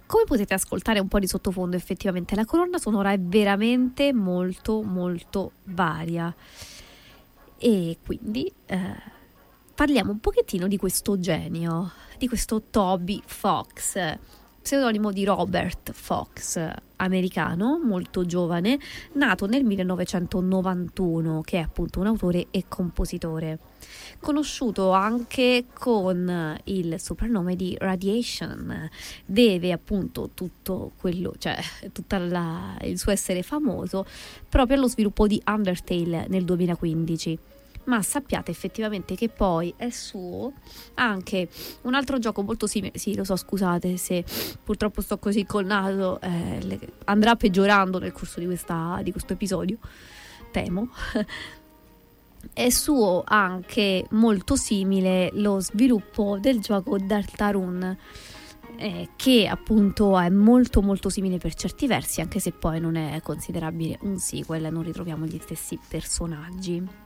come potete ascoltare un po' di sottofondo, effettivamente la colonna sonora è veramente molto molto varia, e quindi parliamo un pochettino di questo genio, di questo Toby Fox, pseudonimo di Robert Fox, americano, molto giovane, nato nel 1991, che è appunto un autore e compositore, conosciuto anche con il soprannome di Radiation. Deve appunto tutto quello, cioè il suo essere famoso proprio allo sviluppo di Undertale nel 2015. Ma sappiate effettivamente che poi è suo anche un altro gioco molto simile. Sì, lo so, scusate se purtroppo sto così col naso, andrà peggiorando nel corso di questo episodio, temo. È suo anche molto simile lo sviluppo del gioco Deltarune, che appunto è molto molto simile per certi versi, anche se poi non è considerabile un sequel, non ritroviamo gli stessi personaggi.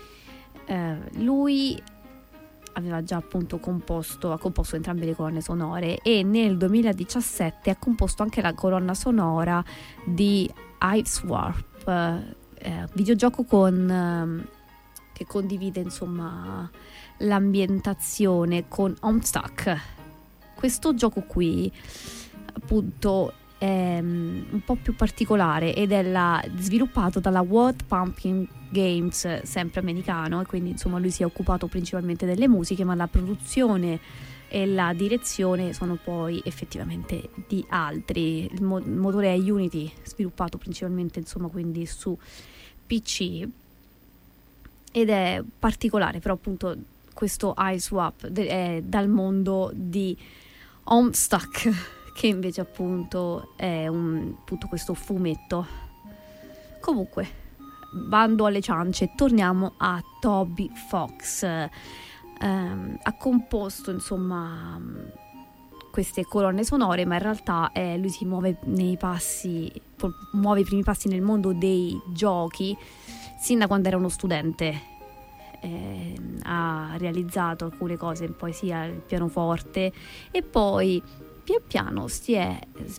Lui aveva già appunto ha composto entrambe le colonne sonore, e nel 2017 ha composto anche la colonna sonora di Icewarp, videogioco che condivide insomma l'ambientazione con Homestuck. Questo gioco qui appunto è un po' più particolare ed è sviluppato dalla Wild Pumpkin Games, sempre americano, e quindi insomma lui si è occupato principalmente delle musiche, ma la produzione e la direzione sono poi effettivamente di altri. Il motore è Unity, sviluppato principalmente insomma quindi su PC, ed è particolare, però appunto questo Icewarp è dal mondo di Homestuck, che invece appunto è appunto questo fumetto. Comunque, bando alle ciance, torniamo a Toby Fox. Ha composto insomma queste colonne sonore, ma in realtà lui si muove muove i primi passi nel mondo dei giochi sin da quando era uno studente. Ha realizzato alcune cose in poesia, il pianoforte, e poi pian piano si è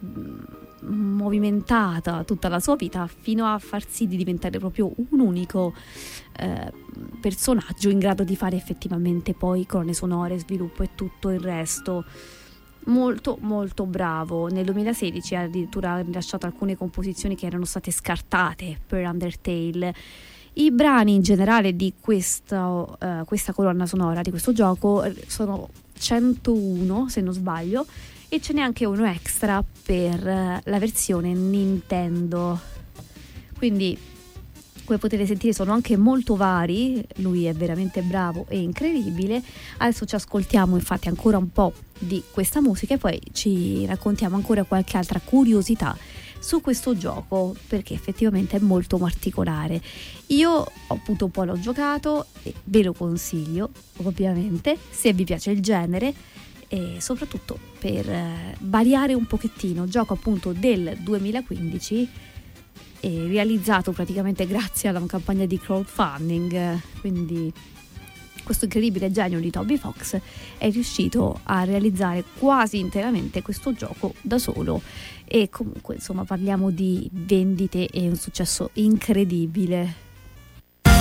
movimentata tutta la sua vita fino a far sì di diventare proprio un unico personaggio in grado di fare effettivamente poi colonne sonore, sviluppo e tutto il resto. Molto molto bravo. Nel 2016 ha addirittura rilasciato alcune composizioni che erano state scartate per Undertale. I brani in generale di questa colonna sonora di questo gioco sono 101 se non sbaglio, e ce n'è anche uno extra per la versione Nintendo, quindi come potete sentire sono anche molto vari. Lui è veramente bravo e incredibile. Adesso ci ascoltiamo infatti ancora un po' di questa musica e poi ci raccontiamo ancora qualche altra curiosità su questo gioco, perché effettivamente è molto particolare. Io appunto un po' l'ho giocato e ve lo consiglio ovviamente se vi piace il genere, e soprattutto per variare un pochettino. Gioco appunto del 2015, realizzato praticamente grazie alla campagna di crowdfunding, quindi questo incredibile genio di Toby Fox è riuscito a realizzare quasi interamente questo gioco da solo, e comunque insomma parliamo di vendite e un successo incredibile.